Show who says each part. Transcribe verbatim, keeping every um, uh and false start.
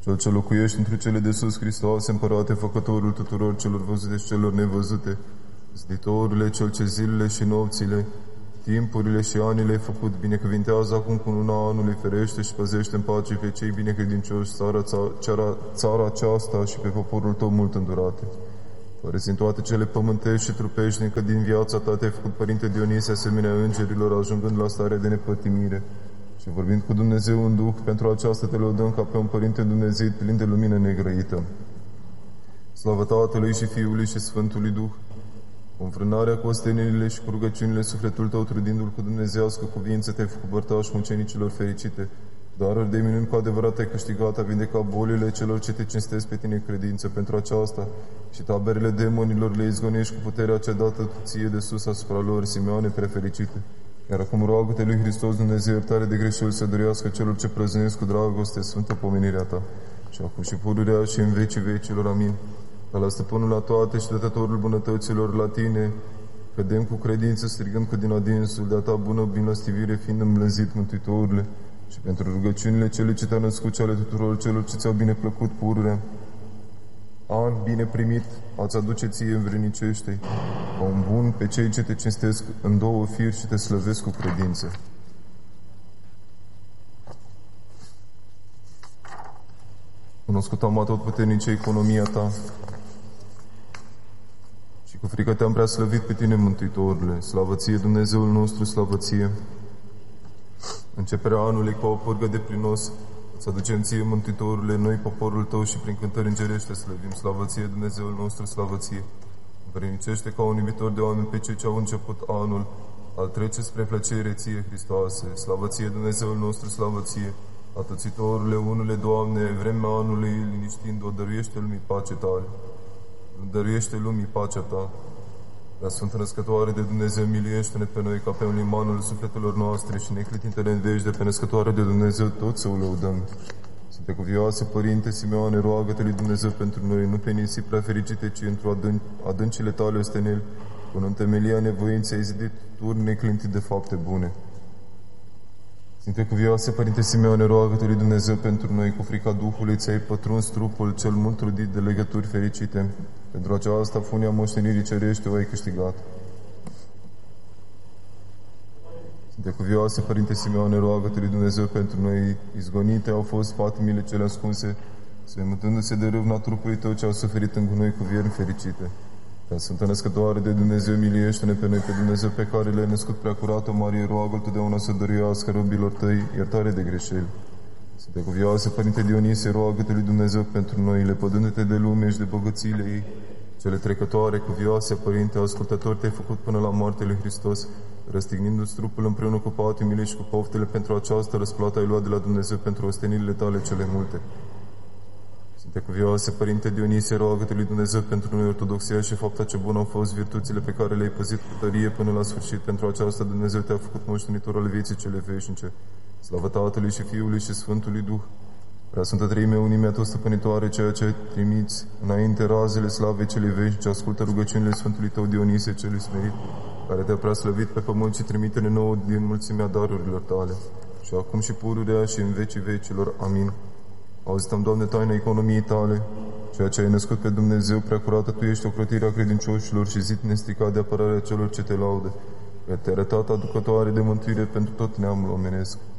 Speaker 1: Cel ce locuiești între cele de sus, Hristos, Împărate, Făcătorul tuturor celor văzute și celor nevăzute, Zditorule, Cel ce zilele și nopțile, timpurile și anile ai făcut, binecuvintează acum cu luna anului, ferește și păzește în pace pe cei binecredincioși, țara, țara, țara aceasta și pe poporul tău mult îndurate. Părăsind toate cele pământești și trupești, încă din viața ta te-ai făcut, Părinte Dionisie, asemenea îngerilor, ajungând la starea de nepătimire. Și vorbind cu Dumnezeu în Duh, pentru aceasta te lăudăm ca pe un Părinte Dumnezeu plin de lumină negrăită. Slavă Tatălui și Fiului și Sfântului Duh, cu înfrânarea, cu ostenirile și cu rugăciunile, sufletul tău, trudindu-l cu dumnezească cuvință, te-ai făcut părtaș mucenicilor fericite. Daruri de minuni cu adevărat ai câștigat, a vindecat bolile celor ce te cinstesc pe tine credință. Pentru aceasta și taberele demonilor le izgonești cu puterea cea dată ție de sus asupra lor, Simeone prefericite. Iar acum roagă-te lui Hristos Dumnezeu iertare de greșeli să dăruiască celor ce prăznuiesc cu dragoste sfântă pomenirea ta. Și acum și pururea și în vecii vecilor. Amin. Ca la Stăpânul la toate și Dătătorul bunătăților, la tine cădem cu credință, strigând cu din adinsul de-a ta bună milostivire, fiind îmblânzit, Mântuitorule, și pentru rugăciunile cele ce te-au născut și ale tuturor celor ce ți-au bine plăcut pururea. An bine primit, ați aduce ție învrenicește, ca un bun pe cei ce te cinstesc în două firi și te slăvesc cu credință. Cunoscut am atotputernice economia ta și cu frică te-am prea slăvit pe tine, Mântuitorule. Slavă ție, Dumnezeul nostru, slavă ție. Începerea anului ca o purgă de plinos, îți aducem ție, Mântuitorule, noi poporul tău și prin cântări îngerește slăvim. Slavă ție, Dumnezeul nostru, slavă ție. Învrednicește ca un iubitor de oameni pe cei ce au început anul, al trece spre plăcere ție, Hristoase. Slavă ție, Dumnezeul nostru, slavă ție. Atățitorule, unule, Doamne, vremea anului liniștind-o, dăruiește lumii pace tale. Dăruiește lumii pacea ta. Prea Sfântă Născătoare de Dumnezeu, miluiește-ne pe noi ca pe un limanul sufletelor noastre și neclitinte în veci de pe Născătoare de Dumnezeu, tot să o lăudăm. Sfânte cuvioase, Părinte Simeone, roagă-te lui Dumnezeu pentru noi, nu pe nisip prea fericite, ci într-o adânc, adâncile tale osteneli, până în temelia nevoinței ai zidit turni neclintit de fapte bune. Sfinte cuvioase, Părinte Simeone, roagă-te lui Dumnezeu pentru noi, cu frica Duhului ți-ai pătruns trupul cel mult trudit de legături fericite. Pentru aceasta funia moștenirii cerește o ai câștigat. Sfinte cuvioase, Părinte Simeone, roagă-te lui Dumnezeu pentru noi, izgonite au fost patimile cele ascunse, sfăimântându-se de râvna trupului tău ce au suferit în gunoi cu viermi fericite. Ca Sfântă Născătoare de Dumnezeu, miliește-ne pe noi, pe Dumnezeu pe care le-ai născut preacurată, Marie, roagă-L totdeauna să dăruiască robilor tăi iertare de greșeli. Sfinte cuvioase, Părinte Dionisie, roagă-te lui Dumnezeu pentru noi, lepădându-te de lume și de bogățiile ei, cele trecătoare, cuvioase, Părinte, ascultător te-ai făcut până la moartea lui Hristos, răstignindu-ți trupul împreună cu patimile și cu poftele, pentru această răsplată ai luat de la Dumnezeu pentru ostenirile tale cele multe. Sfinte cuvioase, Părinte Dionisie, roagă-te lui Dumnezeu pentru noi, ortodoxia și fapta ce bună au fost virtuțile pe care le-ai păzit cu tărie până la sfârșit. Pentru aceasta Dumnezeu te-a făcut moștenitor al vieții cele veșnice. Slavă Tatălui și Fiului și Sfântului Duh. Prea Sfântă Treime, unimea tot stăpânitoare, ceea ce trimiți înainte razele slavei cele veșnice, ascultă rugăciunile Sfântului tău Dionisie celui smerit, care te-a prea slăvit pe pământ și trimite-ne nouă din mulțimea darurilor tale. Și acum și pururea și în vecii vecilor. Amin. Auzităm, Doamne, taina economiei tale, ceea ce ai născut pe Dumnezeu, preacurată, Tu ești ocrotirea credincioșilor și zid nestricat de apărarea celor ce te laudă, că te-ai arătat aducătoare de mântuire pentru tot neamul omenesc.